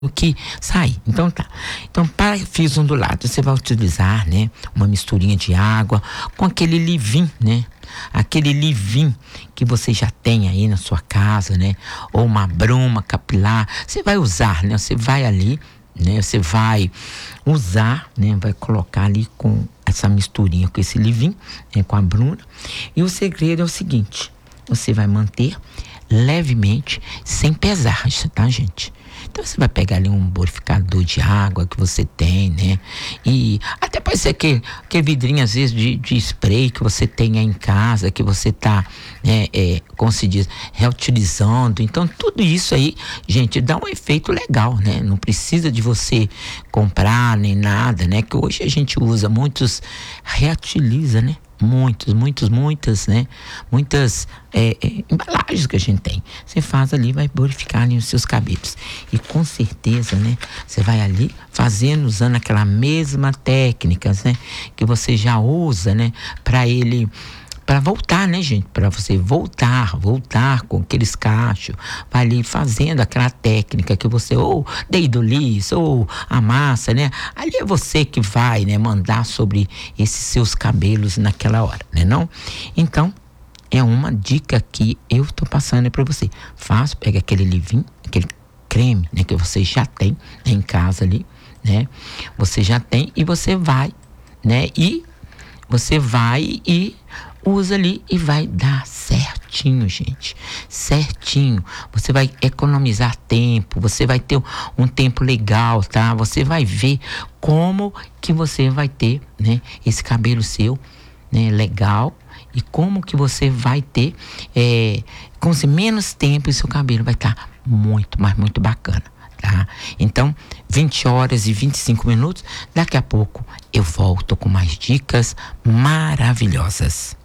o que sai. Então tá. Então, para fios ondulados, você vai utilizar, né, uma misturinha de água com aquele leave-in, né? Aquele leave-in que você já tem aí na sua casa, né? Ou uma bruma capilar. Você vai usar, né? Você vai ali, né? Você vai usar, né? Vai colocar ali com essa misturinha, com esse leave-in, né? Com a bruma. E o segredo é o seguinte: você vai manter levemente, sem pesar, tá, gente? Então você vai pegar ali um borrificador de água que você tem, né? E até pode ser que vidrinho às vezes de spray que você tenha em casa, que você tá, como se diz, reutilizando. Então tudo isso aí, gente, dá um efeito legal, né? Não precisa de você comprar nem nada, né? Que hoje a gente usa, muitos reutiliza, né? Muitas, né? Muitas embalagens que a gente tem. Você faz ali, vai purificar ali os seus cabelos. E com certeza, né? Você vai ali fazendo, usando aquela mesma técnica, né? Que você já usa, né? Para voltar, né, gente? Para você voltar com aqueles cachos, vai ali fazendo aquela técnica que você, ou dedo liso, ou amassa, né? Ali é você que vai, né, mandar sobre esses seus cabelos naquela hora, né, não? Então, é uma dica que eu tô passando para você. Pega aquele leave-in, aquele creme, né, que você já tem, né, em casa ali, né? Você já tem e você vai, né? E você vai e usa ali e vai dar certinho, gente. Certinho. Você vai economizar tempo, você vai ter um tempo legal, tá? Você vai ver como que você vai ter, né, esse cabelo seu, né, legal, e como que você vai ter, com menos tempo, e seu cabelo vai estar muito, mas muito bacana. Tá? Então, 20 horas e 25 minutos, daqui a pouco eu volto com mais dicas maravilhosas.